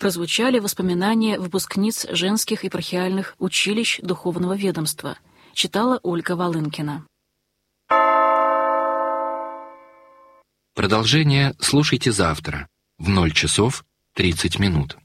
прозвучали воспоминания выпускниц женских епархиальных училищ духовного ведомства. Читала Ольга Волынкина. Продолжение слушайте завтра в 0 часов 30 минут.